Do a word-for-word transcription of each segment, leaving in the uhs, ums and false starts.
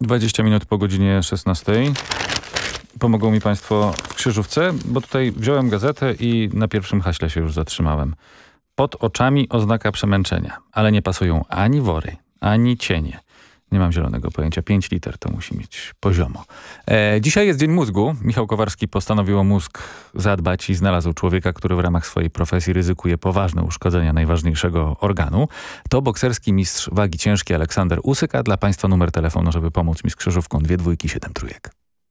dwadzieścia minut po godzinie szesnastej. Pomogą mi państwo w krzyżówce, bo tutaj wziąłem gazetę i na pierwszym haśle się już zatrzymałem. Pod oczami oznaka przemęczenia, ale nie pasują ani wory, ani cienie. Nie mam zielonego pojęcia. pięć liter to musi mieć poziomo. E, dzisiaj jest Dzień Mózgu. Michał Kowarski postanowił o mózg zadbać i znalazł człowieka, który w ramach swojej profesji ryzykuje poważne uszkodzenia najważniejszego organu. To bokserski mistrz wagi ciężkiej Aleksander Usyk, a dla państwa numer telefonu, żeby pomóc mi z krzyżówką dwie dwójki, siedem trójek.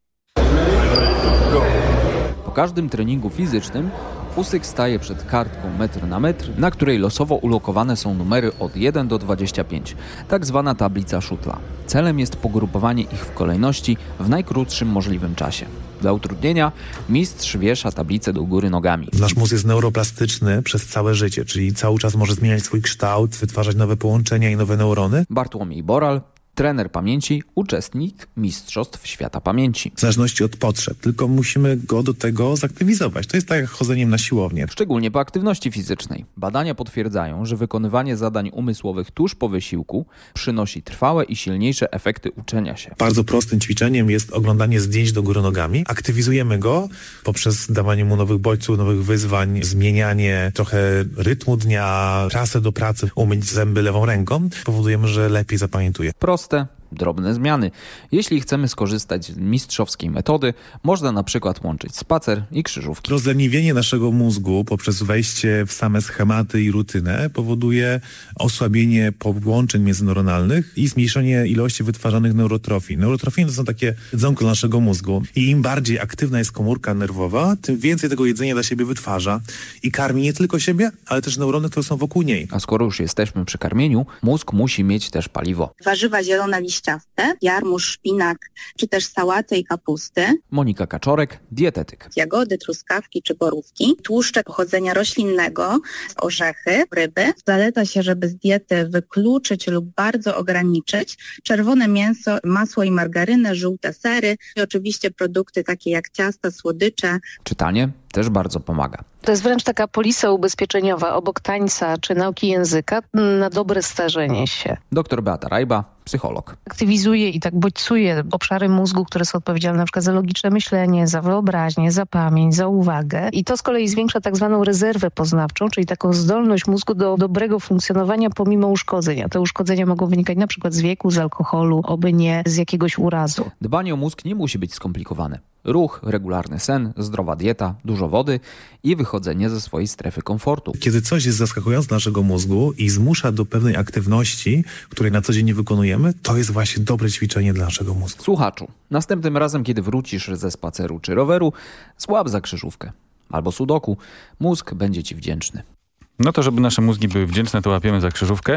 Po każdym treningu fizycznym Usyk staje przed kartką metr na metr, na której losowo ulokowane są numery od jeden do dwudziestu pięciu, tak zwana tablica Shuttla. Celem jest pogrupowanie ich w kolejności w najkrótszym możliwym czasie. Dla utrudnienia mistrz wiesza tablicę do góry nogami. Nasz mózg jest neuroplastyczny przez całe życie, czyli cały czas może zmieniać swój kształt, wytwarzać nowe połączenia i nowe neurony. Bartłomiej Boral, trener pamięci, uczestnik Mistrzostw Świata Pamięci. W zależności od potrzeb, tylko musimy go do tego zaktywizować. To jest tak jak chodzeniem na siłownię. Szczególnie po aktywności fizycznej. Badania potwierdzają, że wykonywanie zadań umysłowych tuż po wysiłku przynosi trwałe i silniejsze efekty uczenia się. Bardzo prostym ćwiczeniem jest oglądanie zdjęć do góry nogami. Aktywizujemy go poprzez dawanie mu nowych bodźców, nowych wyzwań, zmienianie trochę rytmu dnia, trasę do pracy, umyć zęby lewą ręką. Powodujemy, że lepiej zapamiętuje. Proste, drobne zmiany. Jeśli chcemy skorzystać z mistrzowskiej metody, można na przykład łączyć spacer i krzyżówki. Rozleniwienie naszego mózgu poprzez wejście w same schematy i rutynę powoduje osłabienie połączeń międzyneuronalnych i zmniejszenie ilości wytwarzanych neurotrofii. Neurotrofiny to są takie jedzonko naszego mózgu i im bardziej aktywna jest komórka nerwowa, tym więcej tego jedzenia dla siebie wytwarza i karmi nie tylko siebie, ale też neurony, które są wokół niej. A skoro już jesteśmy przy karmieniu, mózg musi mieć też paliwo. Warzywa zielone liściaste, jarmuż, szpinak, czy też sałaty i kapusty. Monika Kaczorek, dietetyk. Jagody, truskawki czy borówki. Tłuszcze pochodzenia roślinnego, orzechy, ryby. Zaleca się, żeby z diety wykluczyć lub bardzo ograniczyć czerwone mięso, masło i margarynę, żółte sery i oczywiście produkty takie jak ciasta, słodycze. Czytanie też bardzo pomaga. To jest wręcz taka polisa ubezpieczeniowa obok tańca czy nauki języka na dobre starzenie się. Doktor Beata Rajba, psycholog. Aktywizuje i tak bodźcuje obszary mózgu, które są odpowiedzialne na przykład za logiczne myślenie, za wyobraźnię, za pamięć, za uwagę. I to z kolei zwiększa tak zwaną rezerwę poznawczą, czyli taką zdolność mózgu do dobrego funkcjonowania pomimo uszkodzenia. Te uszkodzenia mogą wynikać na przykład z wieku, z alkoholu, oby nie z jakiegoś urazu. Dbanie o mózg nie musi być skomplikowane. Ruch, regularny sen, zdrowa dieta, dużo wody i wychodzenie ze swojej strefy komfortu. Kiedy coś jest zaskakujące dla naszego mózgu i zmusza do pewnej aktywności, której na co dzień nie wykonujemy, to jest właśnie dobre ćwiczenie dla naszego mózgu. Słuchaczu, następnym razem, kiedy wrócisz ze spaceru czy roweru, złap za krzyżówkę albo sudoku. Mózg będzie ci wdzięczny. No to, żeby nasze mózgi były wdzięczne, to łapiemy za krzyżówkę.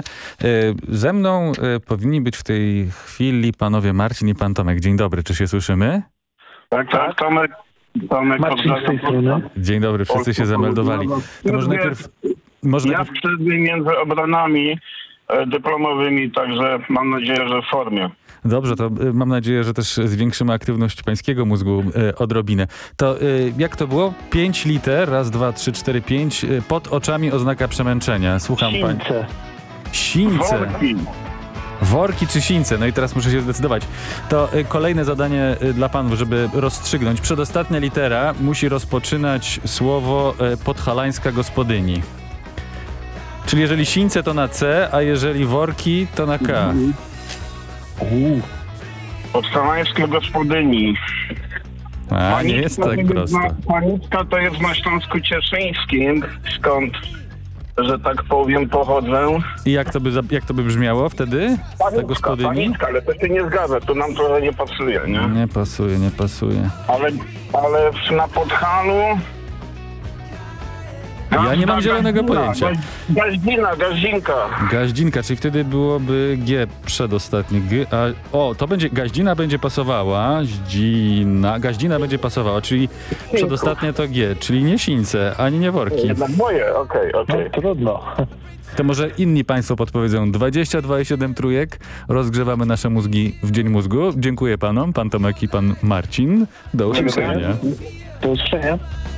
Ze mną powinni być w tej chwili panowie Marcin i pan Tomek. Dzień dobry, czy się słyszymy? Tak, tak, Tomek. Tomek Marcin z tej strony. Dzień dobry, wszyscy się zameldowali. To może najpierw... Może Ja najpierw... w przerwie między obronami e, dyplomowymi, także mam nadzieję, że w formie. Dobrze, to y, mam nadzieję, że też zwiększymy aktywność pańskiego mózgu y, odrobinę. To y, jak to było? pięć liter, raz, dwa, trzy, cztery, pięć, y, pod oczami oznaka przemęczenia. Słucham pań. Sińce. Sińce. Worki. Worki czy sińce? No i teraz muszę się zdecydować. To y, kolejne zadanie y, dla panów, żeby rozstrzygnąć. Przedostatnia litera musi rozpoczynać słowo y, podhalańska gospodyni. Czyli jeżeli sińce to na C, a jeżeli worki to na K. Uuu. Podstalańskie gospodyni. A, nie jest tak to prosto. Na, Panicka to jest na Śląsku Cieszyńskim, skąd, że tak powiem, pochodzę. I jak to by, za- jak to by brzmiało wtedy? Ta Panicka, gospodyni? Panicka, ale to się nie zgadza, to nam trochę nie pasuje, nie? Nie pasuje, nie pasuje. Ale, ale w- na Podhalu... Ja nie mam zielonego Gaździna, pojęcia. gaź- Gaździna, gaździnka. Gaździnka, czyli wtedy byłoby G przedostatnie. G, a, o, to będzie, gaździna będzie pasowała, zdzina, gaździna będzie pasowała, czyli przedostatnie to G, czyli nie sińce, ani nie worki. Jednak moje, okej, No, okej. trudno. To może inni państwo podpowiedzą dwadzieścia dwa i siedem trójek. Rozgrzewamy nasze mózgi w Dzień Mózgu. Dziękuję panom, pan Tomek i pan Marcin. Do usłyszenia. Do usłyszenia.